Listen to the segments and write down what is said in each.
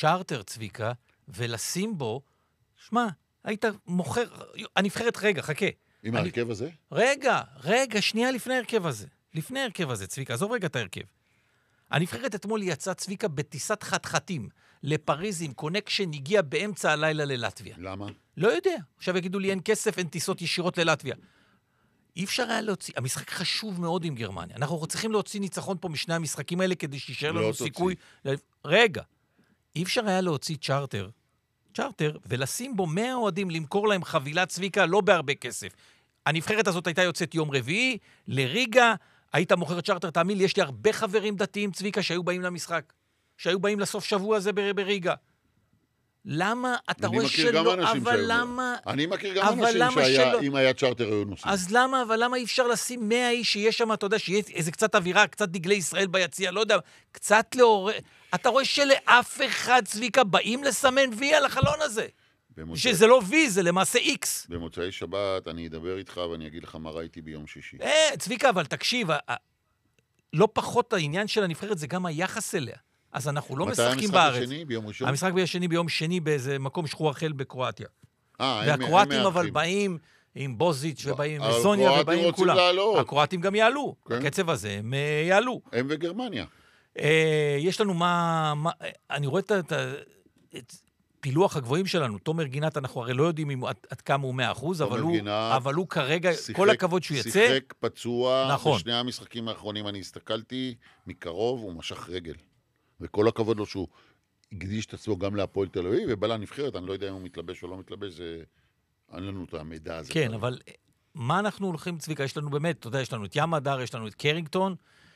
צ'ארטר, צביקה, ולשים בו, שמע, היית מוכר, הנבחרת, רגע, חכה. עם ההרכב הזה? רגע, שנייה לפני ההרכב הזה. לפני ההרכב הזה, צביקה, עזוב רגע את ההרכב. הנבחרת אתמול יצאה, צביקה, בטיסת חתחתים לפריז עם קונקשן, הגיע באמצע הלילה ללטביה. למה? לא יודע. עכשיו יגידו לי, אין כסף, אין טיסות ישירות ללטביה. אי אפשר היה להוציא, המשחק חשוב מאוד עם גרמניה. אנחנו צריכים להוציא ניצחון פה משני המשחקים האלה, כדי שישאר לנו סיכוי. רגע, אי אפשר היה להוציא צ'ארטר, ולשים בו 100 אוהדים, למכור להם חבילת צביקה, לא בהרבה כסף. הנבחרת הזאת הייתה יוצאת יום רביעי, לריגה, היית מוכר צ'ארטר, תאמין לי, יש לי הרבה חברים דתיים, צביקה, שהיו באים למשחק, שהיו באים לסוף שבוע הזה בריגה. למה אתה רואה שלא, אבל למה... אני מכיר גם אנשים שאם היה צ'ארטר היו נוסעים. אז למה, אבל למה אי אפשר לשים 100 איש שיש שם, אתה יודע, שיהיה איזה קצת אווירה, קצת דגלי ישראל ביציע, לא יודע, קצת לעורר... אתה רואה שלאף אחד, צביקה, באים לסמן וי על החלון הזה. שזה לא וי, זה למעשה איקס. במוצאי שבת אני אדבר איתך ואני אגיד לך מה ראיתי ביום שישי. צביקה, אבל תקשיב, לא פחות העניין של הנבחרת, זה גם היחס אליה. אז אנחנו לא משחקים בארץ. מתי המשחק השני? ביום ראשון? המשחק השני ביום שני באיזה מקום שחור אחל בקרואטיה. והקרואטים אבל באים עם בוזיץ' ובאים עם זוניה ובאים עם כולם. הקרואטים גם יעלו. בקצב הזה הם יעלו. הם וגרמניה. יש לנו אני רואה את פילוח הגבוהים שלנו. תומר גינת, אנחנו הרי לא יודעים עד כמה הוא 100%, אבל הוא כרגע, כל הכבוד שהוא יצא. שיחק פצוע, בשני המשחקים האחרונים אני הסתכלתי, מקרוב הוא משך רגל. וכל הכבוד לו שהוא הקדיש את עצמו גם להפועל תל אביב, ובא לנבחרת, אני לא יודע אם הוא מתלבש או לא מתלבש, אין לנו את המידע הזה. כן, אבל מה אנחנו הולכים, צביקה? יש לנו באמת, אתה יודע, יש לנו את ים הדר, יש לנו את קרינגטון,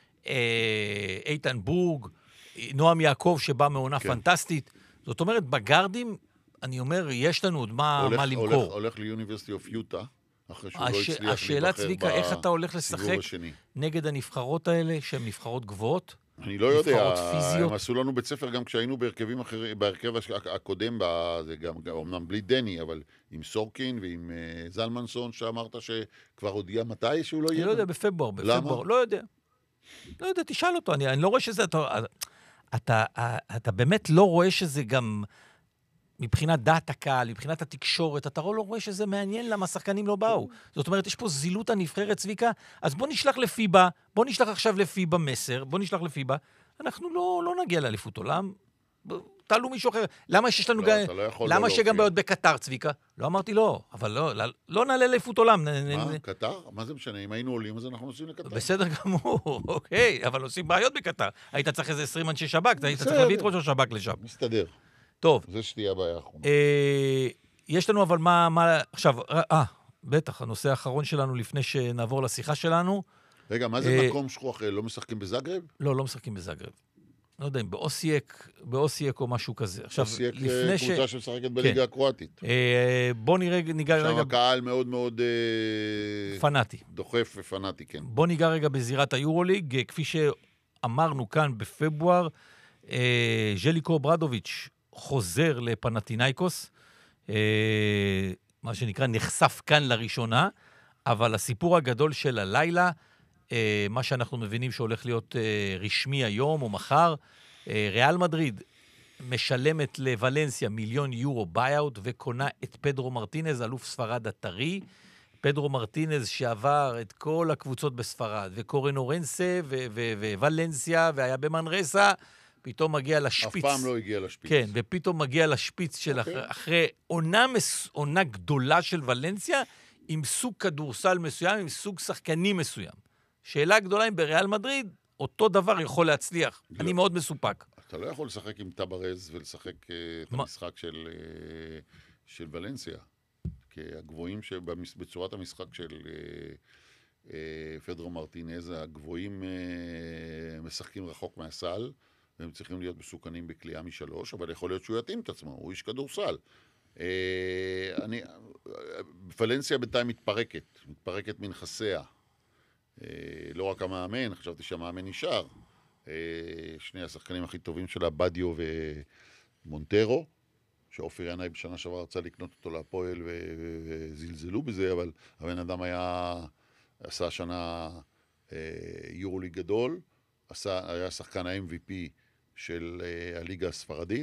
איתן בורג, נועם יעקב שבא מעונה פנטסטית. זאת אומרת, בגרדים, אני אומר, יש לנו עוד מה למכור. הולך ליוניברסיטי אוף יוטה, אחרי שהוא לא הצליח השאלה, צביקה, איך אתה הולך לשחק נגד הנבחרות האלה, שהן נבחרות גבוהות? אני לא יודע, הם עשו לנו בית ספר גם כשהיינו בהרכבים אחרים, בהרכב הקודם, זה גם אמנם בלי דני, אבל עם סורקין ועם זלמנסון, שאמרת שכבר הודיע מתי שהוא לא יהיה. אני לא יודע, בפברואר, לא יודע. לא יודע, תשאל אותו, אני לא רואה שזה, אתה באמת לא רואה שזה גם, מבחינת דעת הקהל, מבחינת התקשורת, אתה לא רואה שזה מעניין למה השחקנים לא באו. זאת אומרת, יש פה זילות הנבחרת, צביקה, אז בוא נשלח לפיבה, בוא נשלח עכשיו לפיבה מסר, בוא נשלח לפיבה, אנחנו לא נגיע לאליפות עולם, תעלו מישהו אחר. למה שיש לנו גם, למה שגם בעיות בקטר, צביקה? לא אמרתי לא, אבל לא נעלה לאליפות עולם. מה, קטר? מה זה משנה? אם היינו עולים, אז אנחנו נוסעים לקטר. בסדר גמור, אוקיי, אבל עושים בעיות בקטר. היית צריך איזה 20 אנשי שב"כ, היית צריך להביא את ראש השב"כ לשם. מסתדר. טוב. זה שתהיה הבעיה האחרונה. יש לנו אבל מה עכשיו, בטח, הנושא האחרון שלנו לפני שנעבור לשיחה שלנו. רגע, מה זה מקום שכוח אחרי? לא משחקים בזאגרב? לא משחקים בזאגרב. לא יודע אם באוסייק או משהו כזה. אוסייק קבוצה שמשחקת בליגה הקרואטית. בוא ניגע רגע... שם הקהל מאוד מאוד... פנאטי. דוחף ופנאטי, כן. בוא ניגע רגע בזירת היורוליג. כפי שאמרנו כאן בפברואר, ז'ליקו ברדוביץ' חוזר לפנאטינאיקוס, מה שנקרא נחשף כאן לראשונה, אבל הסיפור הגדול של הלילה, מה שאנחנו מבינים שהולך להיות רשמי היום או מחר, ריאל מדריד משלמת לוולנסיה 1,000,000 יורו ביי-אוט, וקונה את פדרו מרטינז, אלוף ספרד הטרי. פדרו מרטינז שעבר את כל הקבוצות בספרד, וקורנורנסה וולנסיה, והיה במנרסה, פתאום מגיע לשפיץ. אף פעם לא הגיע לשפיץ. כן, ופתאום מגיע לשפיץ של אחרי עונה גדולה של ולנסיה, עם סוג כדורסל מסוים, עם סוג שחקני מסוים. שאלה גדולה אם בריאל מדריד, אותו דבר יכול להצליח. אני מאוד מסופק. אתה לא יכול לשחק עם טברז ולשחק את המשחק של ולנסיה. כי הגבוהים בצורת המשחק של פדרו מרטינז, הגבוהים משחקים רחוק מהסל, והם צריכים להיות מסוכנים בקליעה מ3, אבל יכול להיות שהוא יתאים את עצמו, הוא איש כדורסל. ולנסיה בינתיים מתפרקת מנכסיה. לא רק המאמן, חשבתי שהמאמן נשאר. שני השחקנים הכי טובים שלה, בדיו ומונטרו, שאופיר ינאי בשנה שעברה רצה לקנות אותו להפועל וזלזלו בזה, אבל הבן אדם עשה שנה יורוליג גדול, היה שחקן ה-MVP של הליגה הספרדית,